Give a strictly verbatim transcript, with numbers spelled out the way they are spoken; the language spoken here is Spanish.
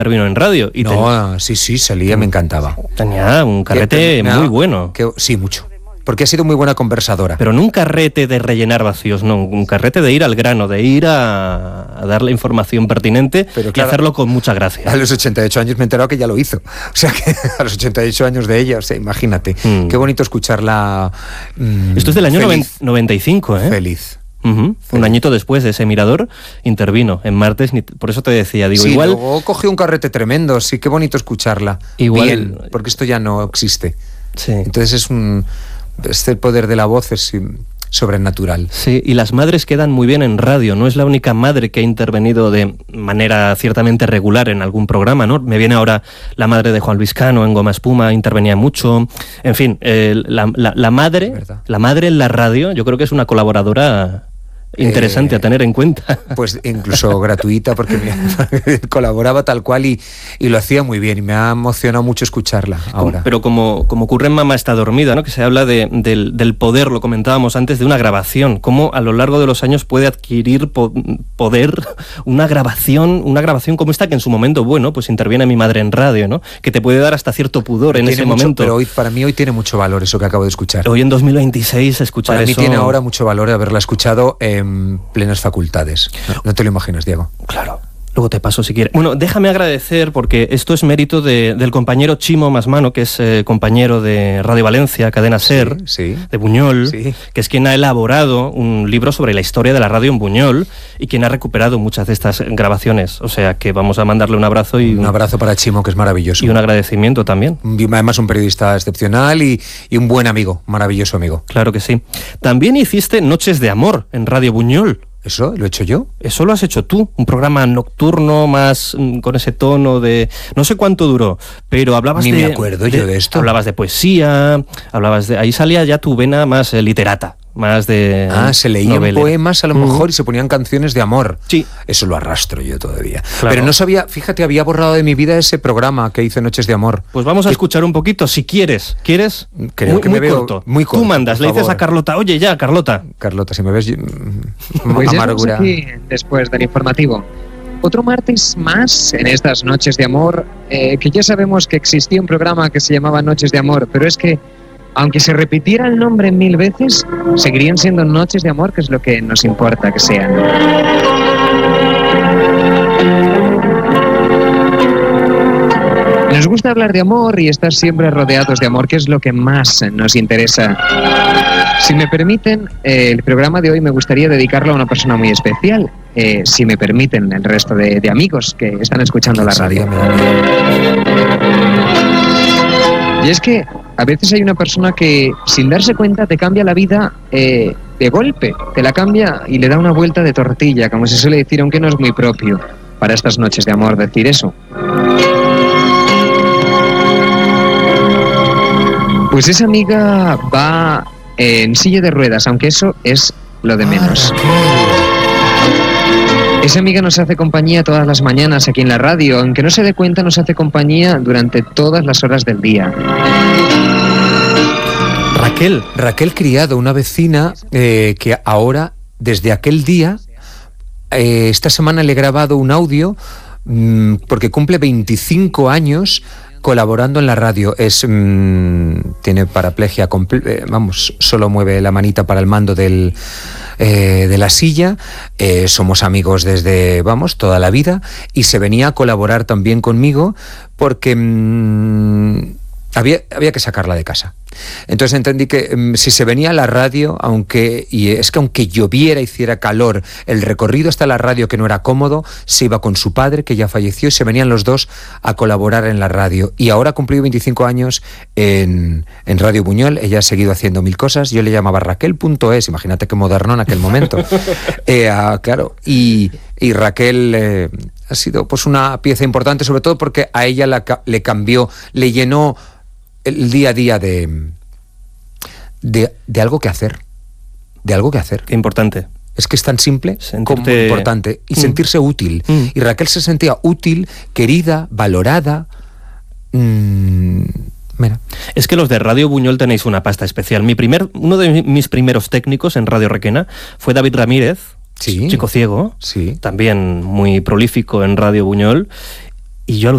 vino en radio. Y no, ten... sí, sí, salía, me encantaba. Tenía un carrete muy bueno. Que, sí, mucho. Porque ha sido muy buena conversadora. Pero no un carrete de rellenar vacíos, no, un carrete de ir al grano, de ir a, a dar la información pertinente. Pero claro, y hacerlo con mucha gracia. A los ochenta y ocho años me he enterado que ya lo hizo. O sea, que a los ochenta y ocho años de ella, o sea, imagínate. Mm. Qué bonito escucharla. Mmm, Esto es del año noventa y cinco, ¿eh? Feliz. Uh-huh. Un añito después de ese Mirador intervino en Martes, por eso te decía, digo, sí, igual... luego cogió un carrete tremendo, sí, qué bonito escucharla. Igual... Bien, porque esto ya no existe. Sí. Entonces es un... Este poder de la voz es sobrenatural. Sí, y las madres quedan muy bien en radio. No es la única madre que ha intervenido de manera ciertamente regular en algún programa, ¿no? Me viene ahora la madre de Juan Luis Cano en Goma Espuma, intervenía mucho. En fin, eh, la, la, la madre, la madre en la radio, yo creo que es una colaboradora interesante eh, a tener en cuenta. Pues incluso gratuita, porque me, colaboraba tal cual y, y lo hacía muy bien, y me ha emocionado mucho escucharla ahora. Pero como, como ocurre en Mamá está dormida, ¿no? Que se habla de, del, del poder, lo comentábamos antes, de una grabación, cómo a lo largo de los años puede adquirir po- poder una grabación, una grabación como esta, que en su momento, bueno, pues interviene mi madre en radio, ¿no? Que te puede dar hasta cierto pudor en ese mucho, momento. Pero hoy, para mí hoy tiene mucho valor eso que acabo de escuchar. Hoy en dos mil veintiséis escuchar para eso... Para mí tiene ahora mucho valor haberla escuchado en plenas facultades. No, no te lo imaginas, Diego. Claro. Luego te paso si quieres. Bueno, déjame agradecer, porque esto es mérito de, del compañero Chimo Masmano, que es eh, compañero de Radio Valencia, Cadena SER, sí, sí. de Buñol, sí. que es quien ha elaborado un libro sobre la historia de la radio en Buñol y quien ha recuperado muchas de estas grabaciones. O sea que vamos a mandarle un abrazo y... Un, un abrazo para Chimo, que es maravilloso. Y un agradecimiento también. Además un periodista excepcional y, y un buen amigo, maravilloso amigo. Claro que sí. También hiciste Noches de Amor en Radio Buñol. ¿Eso lo he hecho yo? Eso lo has hecho tú, un programa nocturno más mm, con ese tono de... No sé cuánto duró, pero hablabas Ni de... Ni me acuerdo de, yo de esto. Hablabas de poesía, hablabas de... Ahí salía ya tu vena más eh, literata, más de... Ah, se leían novela. Poemas a lo mejor uh-huh. y se ponían canciones de amor. Sí. Eso lo arrastro yo todavía. Claro. Pero no sabía, fíjate, había borrado de mi vida ese programa que hice Noches de Amor. Pues vamos a que... escuchar un poquito, si quieres. ¿Quieres? Creo muy, que muy me corto. Veo muy corto. Tú mandas, le dices a Carlota, oye ya, Carlota. Carlota, si me ves... Pues amargura. Aquí, después del informativo. Otro martes más en estas Noches de Amor, eh, que ya sabemos que existía un programa que se llamaba Noches de Amor, pero es que aunque se repitiera el nombre mil veces, seguirían siendo Noches de Amor, que es lo que nos importa que sean. Nos gusta hablar de amor y estar siempre rodeados de amor, que es lo que más nos interesa. Si me permiten, eh, el programa de hoy me gustaría dedicarlo a una persona muy especial. Eh, si me permiten, el resto de, de amigos que están escuchando la radio. Y es que a veces hay una persona que, sin darse cuenta, te cambia la vida eh, de golpe. Te la cambia y le da una vuelta de tortilla, como se suele decir, aunque no es muy propio para estas noches de amor decir eso. Pues esa amiga va en silla de ruedas, aunque eso es lo de menos. Esa amiga nos hace compañía todas las mañanas aquí en la radio, aunque no se dé cuenta, nos hace compañía durante todas las horas del día. Raquel. Raquel Criado, una vecina eh, que ahora, desde aquel día, eh, esta semana le he grabado un audio mmm, porque cumple veinticinco años colaborando en la radio. Es mmm, tiene paraplegia, comple- eh, vamos, solo mueve la manita para el mando del... Eh, de la silla, eh, somos amigos desde, vamos, toda la vida, y se venía a colaborar también conmigo porque mmm, había, había que sacarla de casa. Entonces entendí que mmm, si se venía a la radio, aunque y es que aunque lloviera, hiciera calor, el recorrido hasta la radio, que no era cómodo, se iba con su padre, que ya falleció, y se venían los dos a colaborar en la radio. Y ahora ha cumplido veinticinco años en, en Radio Buñol. Ella ha seguido haciendo mil cosas. Yo le llamaba Raquel punto es, imagínate qué moderno en aquel momento. eh, ah, claro, y, y Raquel eh, ha sido pues una pieza importante, sobre todo porque a ella la, le cambió, le llenó el día a día de, de, de algo que hacer, de algo que hacer. Qué importante. Es que es tan simple Sentirte... como importante. Y mm. sentirse útil. Mm. Y Raquel se sentía útil, querida, valorada. Mm, mira. Es que los de Radio Buñol tenéis una pasta especial. Mi primer, uno de mis primeros técnicos en Radio Requena fue David Ramírez, sí. chico ciego, sí. también muy prolífico en Radio Buñol. Y yo